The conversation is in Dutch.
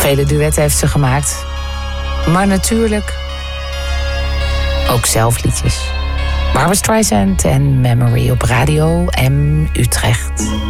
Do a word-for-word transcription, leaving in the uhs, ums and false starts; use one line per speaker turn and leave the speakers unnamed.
Vele duetten heeft ze gemaakt. Maar natuurlijk ook zelfliedjes. Barbra Streisand en Memory op Radio M Utrecht.